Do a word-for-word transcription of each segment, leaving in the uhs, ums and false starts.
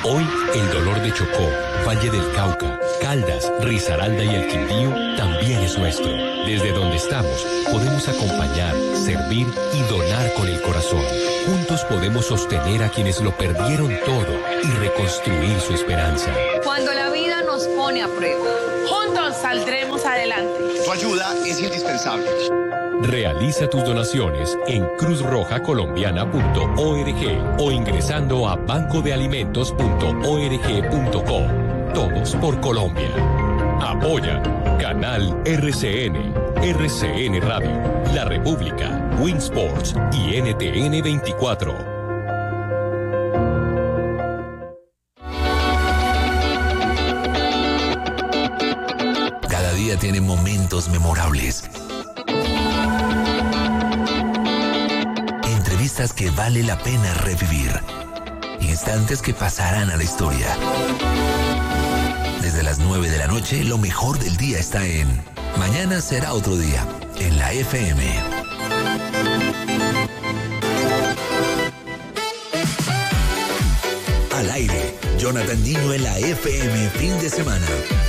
Hoy, el dolor de Chocó, Valle del Cauca, Caldas, Risaralda y el Quindío también es nuestro. Desde donde estamos, podemos acompañar, servir y donar con el corazón. Juntos podemos sostener a quienes lo perdieron todo y reconstruir su esperanza. Cuando la vida nos pone a prueba, juntos saldremos adelante. Tu ayuda es indispensable. Realiza tus donaciones en cruz roja colombiana punto org o ingresando a banco de alimentos punto org punto co. Todos por Colombia. Apoya Canal R C N, R C N Radio, La República, Winsports y N T N veinticuatro. Cada día tiene momentos memorables. Entrevistas que vale la pena revivir. Instantes que pasarán a la historia. Desde las nueve de la noche, lo mejor del día está en Mañana será otro día, en la F M. Al aire, Jonathan Niño en la F M, fin de semana.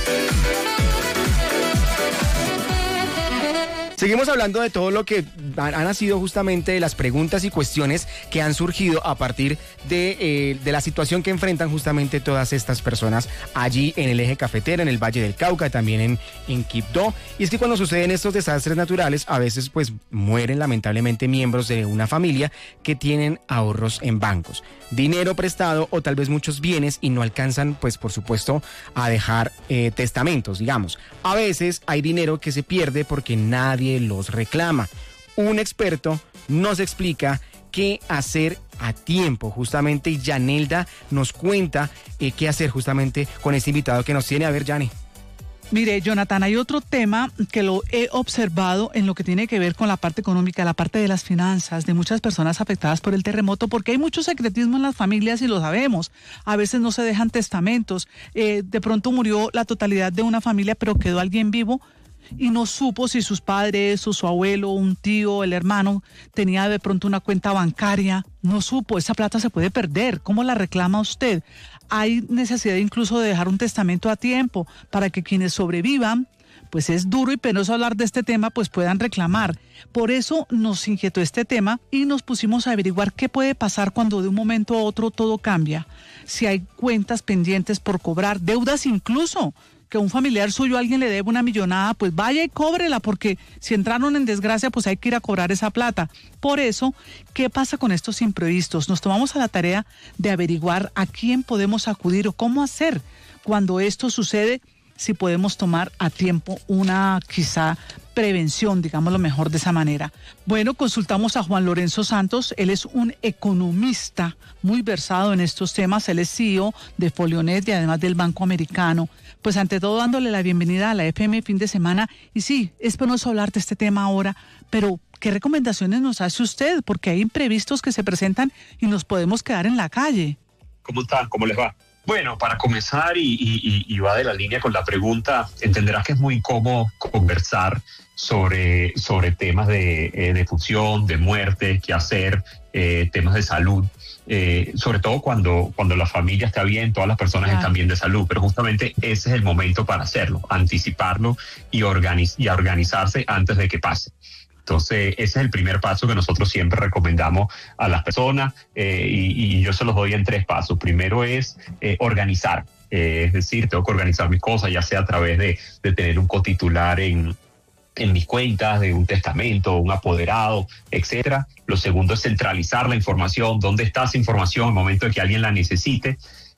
Seguimos hablando de todo lo que han, han sido justamente las preguntas y cuestiones que han surgido a partir de, eh, de la situación que enfrentan justamente todas estas personas allí en el eje cafetero, en el Valle del Cauca, también en, en Quibdó. Y es que cuando suceden estos desastres naturales, a veces pues mueren lamentablemente miembros de una familia que tienen ahorros en bancos, dinero prestado o tal vez muchos bienes y no alcanzan pues por supuesto a dejar eh, testamentos, digamos. A veces hay dinero que se pierde porque nadie los reclama. Un experto nos explica qué hacer a tiempo, justamente, y Yanelda nos cuenta eh, qué hacer justamente con este invitado que nos tiene. A ver, Yane. Mire, Jonathan, hay otro tema que lo he observado en lo que tiene que ver con la parte económica, la parte de las finanzas de muchas personas afectadas por el terremoto, porque hay mucho secretismo en las familias y lo sabemos. A veces no se dejan testamentos. Eh, de pronto murió la totalidad de una familia, pero quedó alguien vivo y no supo si sus padres o su abuelo, un tío, el hermano tenía de pronto una cuenta bancaria. No supo, esa plata se puede perder. ¿Cómo la reclama usted? Hay necesidad incluso de dejar un testamento a tiempo para que quienes sobrevivan, pues es duro y penoso hablar de este tema, pues puedan reclamar. Por eso nos inquietó este tema y nos pusimos a averiguar qué puede pasar cuando de un momento a otro todo cambia. Si hay cuentas pendientes por cobrar, deudas incluso, que un familiar suyo, alguien le debe una millonada, pues vaya y cóbrela, porque si entraron en desgracia, pues hay que ir a cobrar esa plata. Por eso, ¿qué pasa con estos imprevistos? Nos tomamos a la tarea de averiguar a quién podemos acudir o cómo hacer cuando esto sucede, si podemos tomar a tiempo una quizá prevención, digámoslo mejor de esa manera. Bueno, consultamos a Juan Lorenzo Santos. Él es un economista muy versado en estos temas. Él es C E O de Folionet y además del Banco Americano. Pues ante todo dándole la bienvenida a la F M fin de semana. Y sí, es penoso hablar de este tema ahora, pero ¿qué recomendaciones nos hace usted? Porque hay imprevistos que se presentan y nos podemos quedar en la calle. ¿Cómo están? ¿Cómo les va? Bueno, para comenzar, y, y, y va de la línea con la pregunta, entenderás que es muy incómodo conversar sobre, sobre temas de, eh, de fusión, de muerte, qué hacer, eh, temas de salud, eh, sobre todo cuando, cuando la familia está bien, todas las personas claro. están bien de salud, pero justamente ese es el momento para hacerlo, anticiparlo y, organiz- y organizarse antes de que pase. Entonces, ese es el primer paso que nosotros siempre recomendamos a las personas eh, y, y yo se los doy en tres pasos. Primero es eh, organizar, eh, es decir, tengo que organizar mis cosas, ya sea a través de, de tener un cotitular en, en mis cuentas, de un testamento, un apoderado, etcétera. Lo segundo es centralizar la información, dónde está esa información en el momento de que alguien la necesite.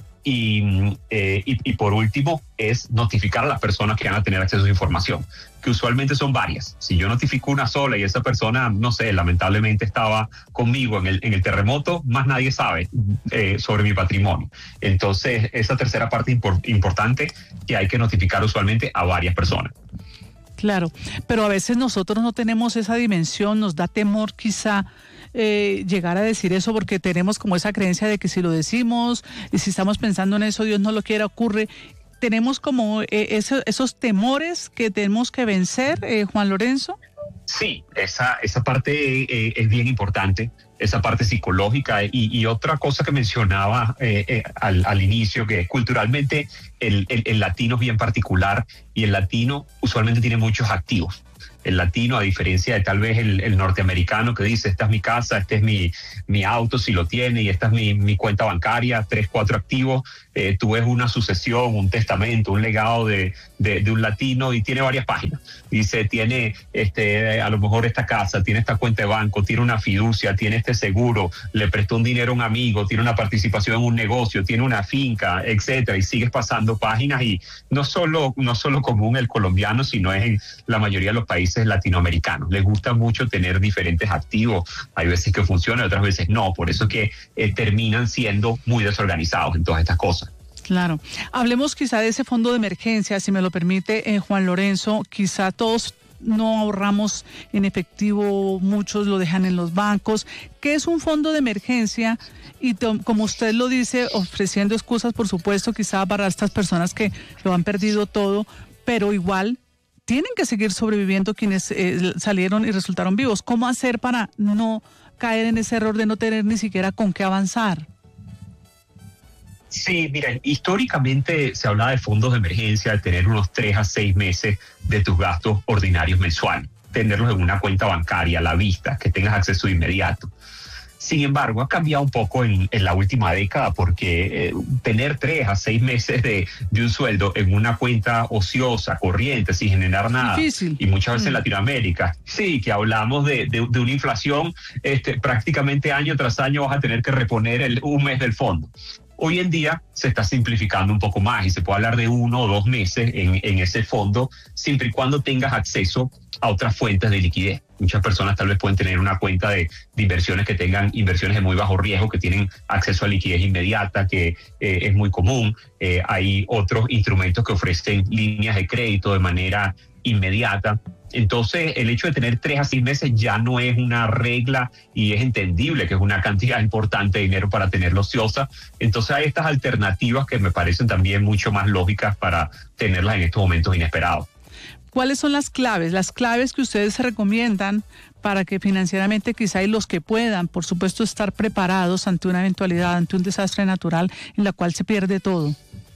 Y, eh, y, y por último es notificar a las personas que van a tener acceso a esa información, que usualmente son varias. Si yo notifico una sola y esa persona, no sé, lamentablemente estaba conmigo en el, en el terremoto, más nadie sabe eh, sobre mi patrimonio. Entonces, esa tercera parte impor- importante que hay que notificar usualmente a varias personas. Claro, pero a veces nosotros no tenemos esa dimensión, nos da temor quizá eh, llegar a decir eso porque tenemos como esa creencia de que si lo decimos y si estamos pensando en eso, Dios no lo quiera, ocurre. Tenemos como eh, eso, esos temores que tenemos que vencer, eh, Juan Lorenzo. Sí, esa, esa parte eh, es bien importante. esa parte psicológica. Y, y otra cosa que mencionaba eh, eh, al, al inicio, que culturalmente el, el, el latino es bien particular, y el latino usualmente tiene muchos activos. El latino, a diferencia de tal vez el, el norteamericano que dice, esta es mi casa, este es mi, mi auto, si lo tiene, y esta es mi, mi cuenta bancaria, tres, cuatro activos, eh, tú ves una sucesión, un testamento, un legado de, de, de un latino, y tiene varias páginas. Dice, tiene este, a lo mejor esta casa, tiene esta cuenta de banco, tiene una fiducia, tiene este seguro, le prestó un dinero a un amigo, tiene una participación en un negocio, tiene una finca, etcétera, y sigues pasando páginas. Y no solo, no solo común el colombiano, sino es en la mayoría de los países latinoamericanos. Les gusta mucho tener diferentes activos. Hay veces que funcionan, otras veces no. Por eso que eh, terminan siendo muy desorganizados en todas estas cosas. Claro. Hablemos quizá de ese fondo de emergencia, si me lo permite, eh, Juan Lorenzo. Quizá todos no ahorramos en efectivo, muchos lo dejan en los bancos. ¿Qué es un fondo de emergencia? Y to- como usted lo dice, ofreciendo excusas, por supuesto, quizá para estas personas que lo han perdido todo, pero igual tienen que seguir sobreviviendo quienes eh, salieron y resultaron vivos. ¿Cómo hacer para no caer en ese error de no tener ni siquiera con qué avanzar? Sí, miren, históricamente se hablaba de fondos de emergencia, de tener unos tres a seis meses de tus gastos ordinarios mensuales, tenerlos en una cuenta bancaria a la vista, que tengas acceso inmediato. Sin embargo, ha cambiado un poco en, en la última década, porque eh, tener tres a seis meses de, de un sueldo en una cuenta ociosa, corriente, sin generar nada, difícil. Y muchas veces mm. en Latinoamérica, sí, que hablamos de, de, de una inflación, este, prácticamente año tras año vas a tener que reponer el, un mes del fondo. Hoy en día se está simplificando un poco más y se puede hablar de uno o dos meses en, en ese fondo, siempre y cuando tengas acceso a otras fuentes de liquidez. Muchas personas tal vez pueden tener una cuenta de, de inversiones que tengan inversiones de muy bajo riesgo, que tienen acceso a liquidez inmediata, que eh, es muy común. Eh, hay otros instrumentos que ofrecen líneas de crédito de manera inmediata. Entonces, el hecho de tener tres a seis meses ya no es una regla, y es entendible que es una cantidad importante de dinero para tenerlo ociosa. Entonces, hay estas alternativas que me parecen también mucho más lógicas para tenerlas en estos momentos inesperados. ¿Cuáles son las claves? Las claves que ustedes se recomiendan para que financieramente quizá y los que puedan, por supuesto, estar preparados ante una eventualidad, ante un desastre natural en la cual se pierde todo.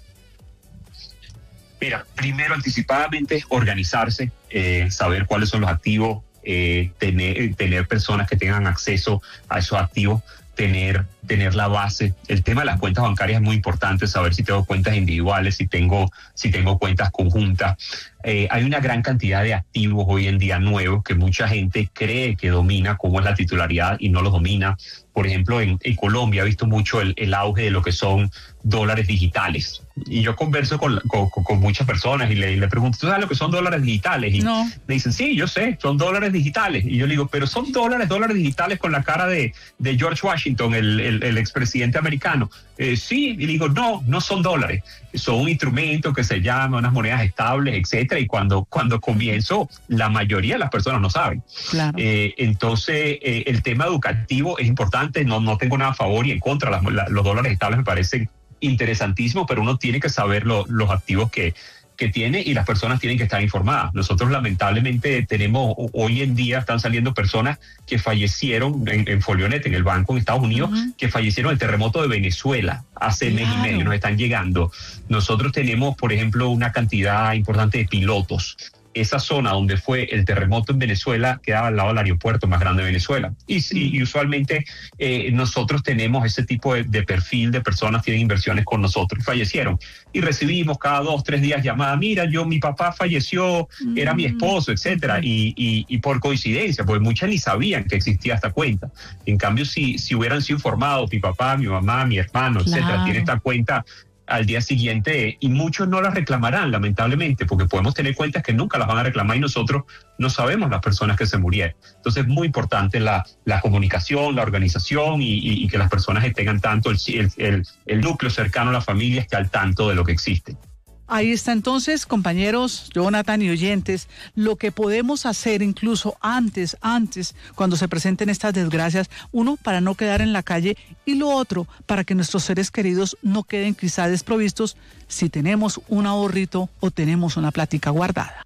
Mira, primero anticipadamente organizarse, eh, saber cuáles son los activos, eh, tener, tener personas que tengan acceso a esos activos, tener, tener la base. El tema de las cuentas bancarias es muy importante, saber si tengo cuentas individuales, si tengo, si tengo cuentas conjuntas. Eh, hay una gran cantidad de activos hoy en día nuevos que mucha gente cree que domina cómo es la titularidad y no los domina. Por ejemplo, en, en Colombia he visto mucho el, el auge de lo que son dólares digitales. Y yo converso con, con, con muchas personas y le, y le pregunto, ¿tú sabes lo que son dólares digitales? Y no. me dicen, sí, yo sé, son dólares digitales. Y yo le digo, pero son dólares, dólares digitales con la cara de, de George Washington, el, el, el expresidente americano. Eh, sí, y le digo, no, no son dólares. Son un instrumento que se llama unas monedas estables, etcétera. Y cuando, cuando comienzo, la mayoría de las personas no saben. Claro. Eh, entonces, eh, el tema educativo es importante. No, no tengo nada a favor y en contra. Las, la, los dólares estables me parecen interesantísimos, pero uno tiene que saber lo, los activos que, que tiene, y las personas tienen que estar informadas. Nosotros lamentablemente tenemos, hoy en día están saliendo personas que fallecieron en, en Folionet, en el banco en Estados Unidos, uh-huh. que fallecieron en el terremoto de Venezuela hace claro. mes y medio, nos están llegando. Nosotros tenemos, por ejemplo, una cantidad importante de pilotos. Esa zona donde fue el terremoto en Venezuela quedaba al lado del aeropuerto más grande de Venezuela. Y, y, y usualmente eh, nosotros tenemos ese tipo de, de perfil de personas que tienen inversiones con nosotros. Fallecieron. Y recibimos cada dos, tres días llamadas. Mira, yo, mi papá falleció, mm. era mi esposo, etcétera. Y, y, y por coincidencia, porque muchas ni sabían que existía esta cuenta. En cambio, si, si hubieran sido informados, mi papá, mi mamá, mi hermano, claro. etcétera, tiene esta cuenta al día siguiente, y muchos no las reclamarán, lamentablemente, porque podemos tener cuentas que nunca las van a reclamar y nosotros no sabemos las personas que se murieron. Entonces es muy importante la, la comunicación, la organización y, y, y que las personas tengan tanto el, el, el, el núcleo cercano a la familia esté al tanto de lo que existe. Ahí está entonces, compañeros, Jonathan y oyentes, lo que podemos hacer incluso antes, antes, cuando se presenten estas desgracias, uno, para no quedar en la calle, y lo otro, para que nuestros seres queridos no queden quizá desprovistos si tenemos un ahorrito o tenemos una plática guardada.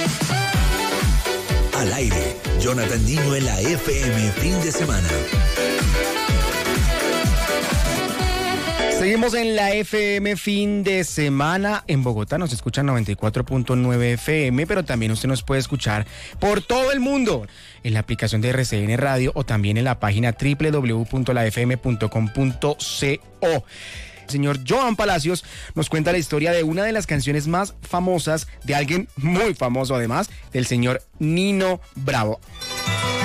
Al aire, Jonathan Niño en la F M fin de semana. Seguimos en la F M fin de semana. En Bogotá nos escuchan noventa y cuatro punto nueve F M, pero también usted nos puede escuchar por todo el mundo en la aplicación de R C N Radio o también en la página doble u doble u doble u punto la f m punto com punto co. El señor Joan Palacios nos cuenta la historia de una de las canciones más famosas de alguien muy famoso además, del señor Nino Bravo.